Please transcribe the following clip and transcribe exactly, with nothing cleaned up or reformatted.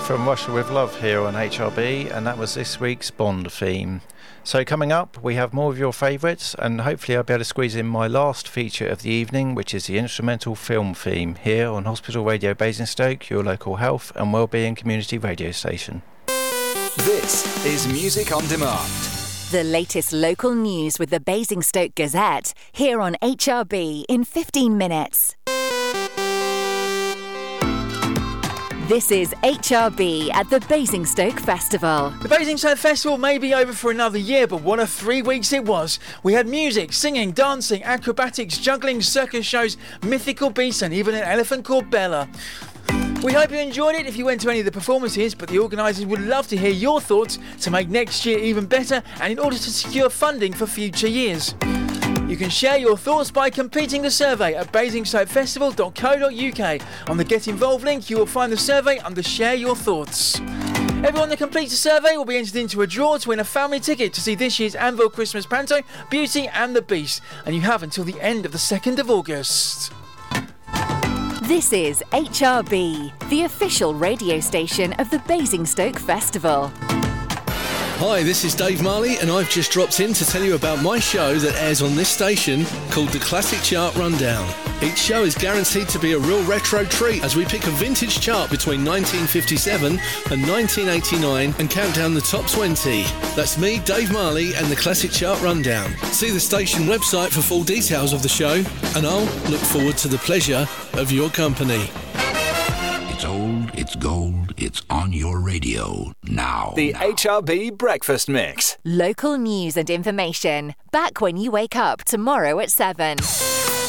from Russia with Love here on H R B, and that was this week's Bond theme. So coming up, we have more of your favourites, and hopefully I'll be able to squeeze in my last feature of the evening, which is the instrumental film theme, here on Hospital Radio Basingstoke, your local health and wellbeing community radio station. This is Music on Demand. The latest local news with the Basingstoke Gazette, here on H R B in fifteen minutes. This is H R B at the Basingstoke Festival. The Basingstoke Festival may be over for another year, but what a three weeks it was. We had music, singing, dancing, acrobatics, juggling, circus shows, mythical beasts and even an elephant called Bella. We hope you enjoyed it if you went to any of the performances, but the organisers would love to hear your thoughts to make next year even better and in order to secure funding for future years. You can share your thoughts by completing the survey at basingstoke festival dot co dot uk. On the Get Involved link, you will find the survey under Share Your Thoughts. Everyone that completes the survey will be entered into a draw to win a family ticket to see this year's Anvil Christmas Panto, Beauty and the Beast. And you have until the end of the second of August. This is H R B, the official radio station of the Basingstoke Festival. Hi, this is Dave Marley, and I've just dropped in to tell you about my show that airs on this station called The Classic Chart Rundown. Each show is guaranteed to be a real retro treat as we pick a vintage chart between nineteen fifty-seven and nineteen eighty-nine and count down the top twenty. That's me, Dave Marley, and The Classic Chart Rundown. See the station website for full details of the show, and I'll look forward to the pleasure of your company. It's old, it's gold, it's on your radio now. The now. H R B Breakfast Mix. Local news and information, back when you wake up tomorrow at seven.